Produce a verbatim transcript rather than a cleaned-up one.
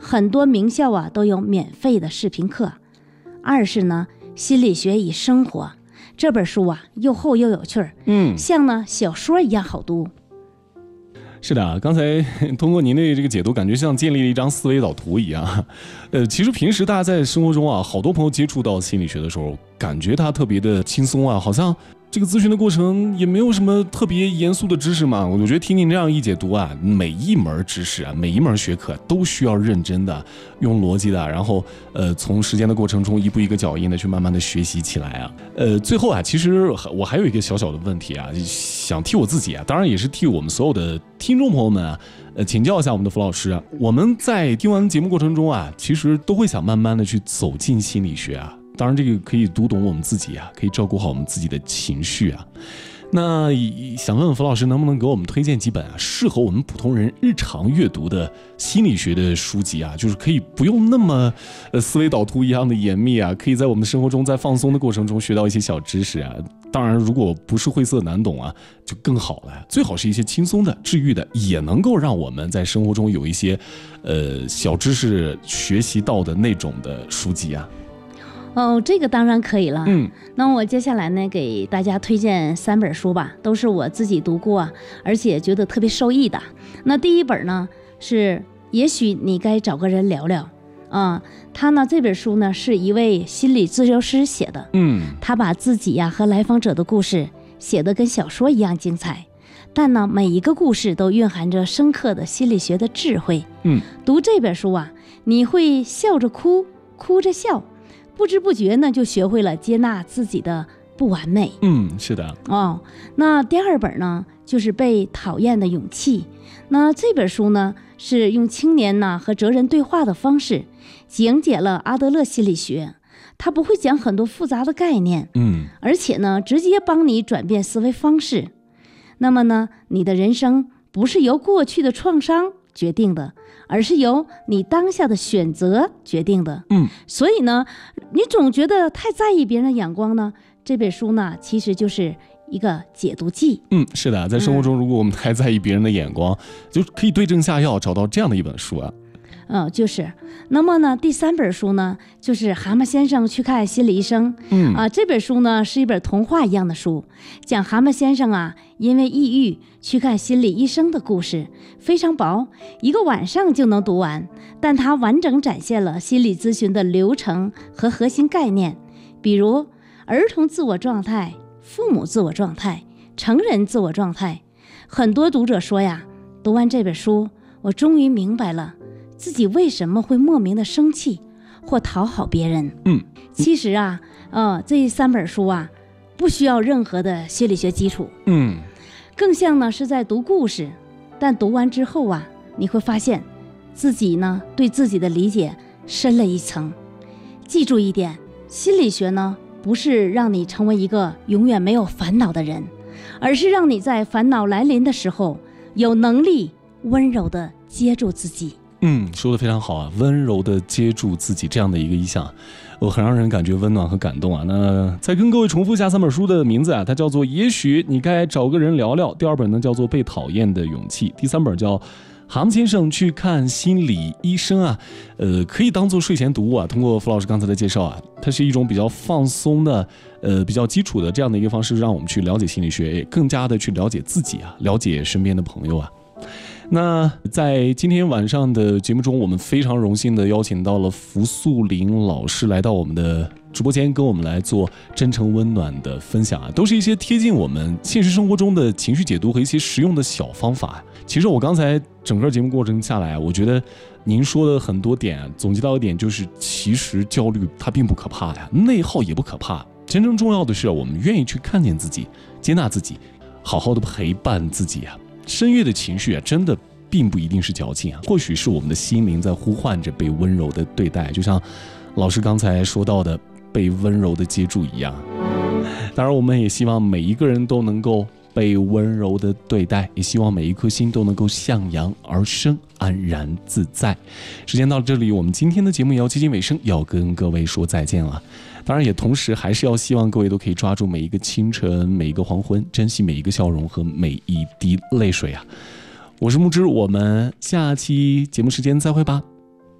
很多名校啊都有免费的视频课。二是呢，心理学与生活这本书啊又厚又有趣儿，嗯，像呢小说一样好读。 是的啊，刚才通过您的这个解读，感觉像建立了一张思维导图一样。呃，其实平时大家在生活中啊，好多朋友接触到心理学的时候，感觉它特别的轻松啊，好像这个咨询的过程也没有什么特别严肃的知识嘛。我觉得听您这样一解读啊，每一门知识啊，每一门学科都需要认真的用逻辑的，然后呃从时间的过程中一步一个脚印的去慢慢的学习起来啊。呃，最后啊，其实我还有一个小小的问题啊，想替我自己啊，当然也是替我们所有的听众朋友们啊，呃，请教一下我们的符老师啊。我们在听完节目过程中啊，其实都会想慢慢的去走进心理学啊。当然，这个可以读懂我们自己啊，可以照顾好我们自己的情绪啊。那想问问符老师，能不能给我们推荐几本啊适合我们普通人日常阅读的心理学的书籍啊？就是可以不用那么呃思维导图一样的严密啊，可以在我们生活中在放松的过程中学到一些小知识啊。当然，如果不是晦涩难懂啊，就更好了。最好是一些轻松的、治愈的，也能够让我们在生活中有一些呃小知识学习到的那种的书籍啊。 哦，这个当然可以了。嗯，那我接下来呢，给大家推荐三本书吧，都是我自己读过，而且觉得特别受益的。那第一本呢是《也许你该找个人聊聊》啊、嗯，他呢这本书呢是一位心理治疗师写的。嗯，他把自己呀、啊、和来访者的故事写得跟小说一样精彩，但呢每一个故事都蕴含着深刻的心理学的智慧。嗯，读这本书啊，你会笑着哭，哭着笑。不知不觉呢，就学会了接纳自己的不完美。 嗯，是的。 哦，那第二本呢，就是《被讨厌的勇气》。那这本书呢，是用青年呢和哲人对话的方式，讲解了阿德勒心理学。他不会讲很多复杂的概念，嗯，而且呢，直接帮你转变思维方式。那么呢，你的人生不是由过去的创伤决定的，而是由你当下的选择决定的。嗯，所以呢，你总觉得太在意别人的眼光呢，这本书呢，其实就是一个解毒剂。 嗯，是的，在生活中，如果我们太在意别人的眼光，嗯、就可以对症下药，找到这样的一本书啊。 嗯，就是。那么呢，第三本书呢，就是《蛤蟆先生去看心理医生》。嗯啊，这本书呢是一本童话一样的书，讲蛤蟆先生啊因为抑郁去看心理医生的故事，非常薄，一个晚上就能读完。但它完整展现了心理咨询的流程和核心概念，比如儿童自我状态、父母自我状态、成人自我状态。很多读者说呀，读完这本书，我终于明白了自己为什么会莫名的生气或讨好别人。嗯，其实啊，呃，这三本书啊，不需要任何的心理学基础。嗯，更像呢是在读故事，但读完之后啊，你会发现自己呢对自己的理解深了一层。记住一点，心理学呢不是让你成为一个永远没有烦恼的人，而是让你在烦恼来临的时候有能力温柔地接住自己。 嗯，说得非常好啊，温柔的接住自己这样的一个意象，我很让人感觉温暖和感动啊。那再跟各位重复一下三本书的名字啊，它叫做《也许你该找个人聊聊》，第二本呢叫做《被讨厌的勇气》，第三本叫《蛤蟆先生去看心理医生》啊。呃，可以当做睡前读物啊。通过符老师刚才的介绍啊，它是一种比较放松的，呃，比较基础的这样的一个方式，让我们去了解心理学，也更加的去了解自己啊，了解身边的朋友啊。那在今天晚上的节目中，我们非常荣幸的邀请到了符素玲老师来到我们的直播间，跟我们来做真诚温暖的分享啊，都是一些贴近我们现实生活中的情绪解读和一些实用的小方法。其实我刚才整个节目过程下来，我觉得您说的很多点，总结到一点就是，其实焦虑它并不可怕呀，内耗也不可怕，真正重要的是我们愿意去看见自己，接纳自己，好好的陪伴自己啊。深悦的情绪啊，真的并不一定是矫情啊，或许是我们的心灵在呼唤着被温柔的对待，就像老师刚才说到的被温柔的接住一样。当然我们也希望每一个人都能够被温柔的对待，也希望每一颗心都能够向阳而生，安然自在。时间到了这里，我们今天的节目也要接近尾声，要跟各位说再见了。当然也同时还是要希望各位都可以抓住每一个清晨，每一个黄昏，珍惜每一个笑容和每一滴泪水啊。我是木之，我们下期节目时间再会吧，